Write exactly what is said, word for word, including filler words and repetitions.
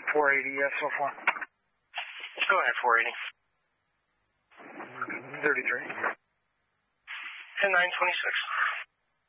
four eighty, yes, so far. Go ahead, four eighty. thirty-three. And nine twenty-six.